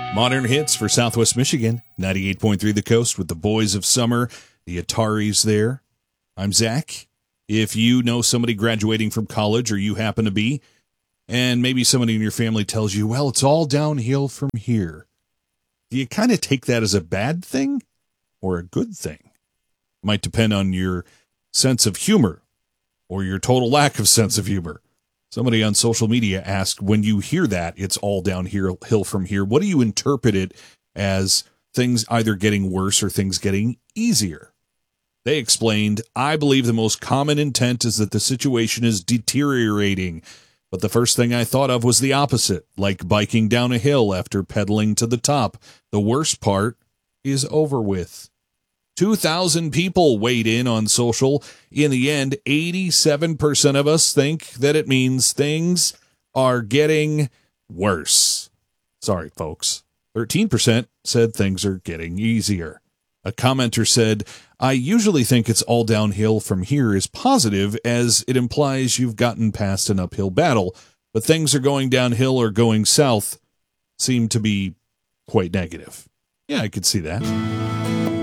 Modern hits for Southwest Michigan, 98.3 The Coast with the Boys of Summer, the Ataris there. I'm Zach. If you know somebody graduating from college, or you happen to be, and maybe somebody in your family tells you, well, it's all downhill from here, do you kind of take that as a bad thing or a good thing? Might depend on your sense of humor or your total lack of sense of humor. Somebody on social media asked, when you hear that it's all downhill from here, what do you interpret it as, things either getting worse or things getting easier? They explained, I believe the most common intent is that the situation is deteriorating. But the first thing I thought of was the opposite, like biking down a hill after pedaling to the top. The worst part is over with. 2,000 people weighed in on social. In the end, 87% of us think that it means things are getting worse. Sorry, folks. 13% said things are getting easier. A commenter said, I usually think it's all downhill from here is positive, as it implies you've gotten past an uphill battle, but things are going downhill or going south seem to be quite negative. Yeah, I could see that.